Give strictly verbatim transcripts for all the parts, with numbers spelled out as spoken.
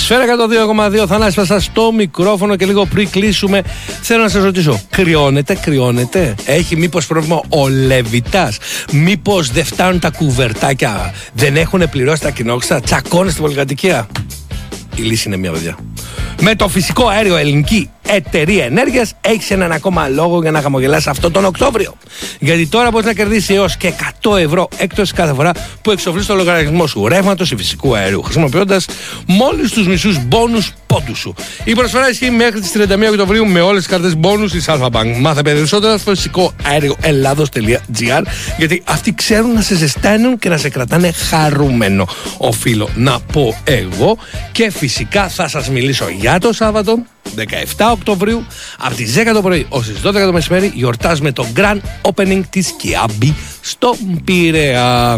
Σφαίρα εκατόν δύο κόμμα δύο, Θανάση Πασά στο μικρόφωνο. Και λίγο πριν κλείσουμε, θέλω να σας ρωτήσω: κρυώνεται, κρυώνεται? Έχει μήπως πρόβλημα ο Λεβιτάς? Μήπως δεν φτάνουν τα κουβερτάκια? Δεν έχουν πληρώσει τα κοινόξυρα? Τσακώνε στην πολυκατοικία? Η λύση είναι μία, παιδιά. Με το φυσικό αέριο Ελληνική Εταιρεία Ενέργειας έχεις έναν ακόμα λόγο για να χαμογελάσεις αυτό τον Οκτώβριο. Γιατί τώρα μπορείς να κερδίσεις έως και εκατό ευρώ έκπτωση κάθε φορά που εξοφλείς το λογαριασμό σου ρεύματος ή φυσικού αερίου, χρησιμοποιώντας μόλις τους μισούς μπόνους πόντους σου. Η προσφορά ισχύει μέχρι τις τριάντα μία Οκτωβρίου με όλες τις κάρτες μπόνους της Alpha-Bank. Μάθε περισσότερα στο φυσικό αέριο Ελλάδος τελεία τζι άρ, γιατί αυτοί ξέρουν να σε ζεσταίνουν και να σε κρατάνε χαρούμενο. Οφείλω να πω εγώ, και φυσικά θα σας μιλήσω για το Σάββατο δεκαεφτά Οκτωβρίου από τις δέκα το πρωί ως τις δώδεκα το μεσημέρι. Γιορτάζουμε το Grand Opening της Kiabi στο Πειραιά.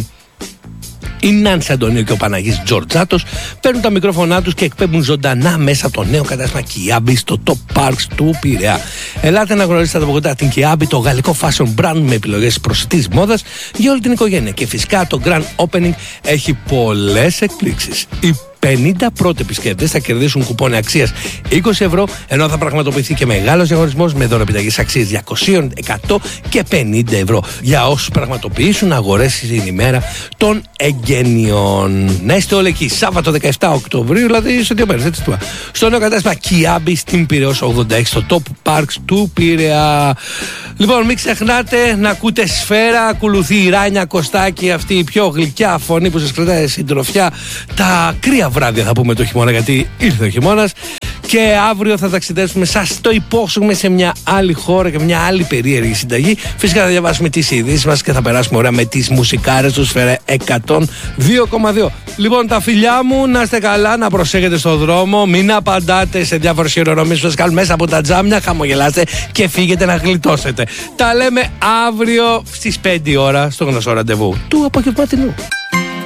Η Νάνση Αντωνίου και ο Παναγής Τζορτζάτος παίρνουν τα μικρόφωνά τους και εκπέμπουν ζωντανά μέσα από το νέο κατάστημα Kiabi στο Top Parks του Πειραιά. Ελάτε να γνωρίσετε από κοντά την Kiabi, το γαλλικό fashion brand με επιλογές προσιτής μόδας για όλη την οικογένεια. Και φυσικά το Grand Opening έχει πολλές εκπλήξεις. Οι πενήντα πρώτοι επισκέπτες θα κερδίσουν κουπόνι αξίας είκοσι ευρώ, ενώ θα πραγματοποιηθεί και μεγάλος διαγωνισμός με δωρεπιταγής αξίας διακόσια, εκατό και πενήντα ευρώ για όσους πραγματοποιήσουν αγορές την ημέρα των εγγενειών. Να είστε όλοι εκεί, Σάββατο δεκαεφτά Οκτωβρίου, δηλαδή σε δύο μέρες, έτσι του. Στο νέο κατάστημα Kiabi στην Πειραιώς ογδόντα έξι, στο Top Parks του Πειραιά. Λοιπόν, μην ξεχνάτε να ακούτε Σφαίρα. Ακολουθεί η Ράνια Κωστάκη, αυτή η πιο γλυκιά φωνή που σας κρατάει συντροφιά τα κρύα βράδια, θα πούμε, το χειμώνα, γιατί ήρθε ο χειμώνας. Και αύριο θα ταξιδέψουμε, σας το υπόσχομαι, σε μια άλλη χώρα και μια άλλη περίεργη συνταγή. Φυσικά θα διαβάσουμε τις ειδήσεις μας και θα περάσουμε ωραία με τις μουσικάρες του Σφαίρα εκατόν δύο κόμμα δύο. Λοιπόν, τα φιλιά μου, να είστε καλά, να προσέχετε στον δρόμο, μην απαντάτε σε διάφορες χειρονομίες που σας κάνουν μέσα από τα τζάμια, χαμογελάστε και φύγετε να γλιτώσετε. Τα λέμε αύριο στις πέντε ώρα στο γνωστό ραντεβού του απογευματινού.